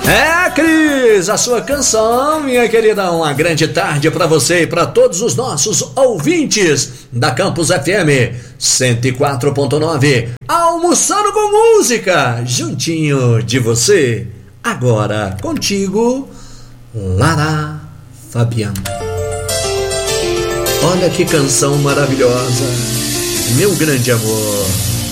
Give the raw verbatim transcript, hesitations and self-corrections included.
É, Cris, a sua canção, minha querida. Uma grande tarde para você e para todos os nossos ouvintes da Campus F M cento e quatro ponto nove. Almoçando com música, juntinho de você. Agora contigo, Lara Fabiano. Olha que canção maravilhosa, meu grande amor.